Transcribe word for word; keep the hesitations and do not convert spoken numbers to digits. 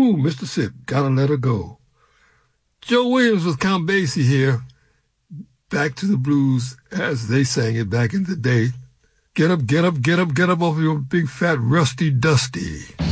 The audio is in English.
Ooh, Mister Sip, gotta let her go. Joe Williams with Count Basie here. Back to the blues as they sang it back in the day. Get up, get up, get up, get up off your big fat rusty dusty.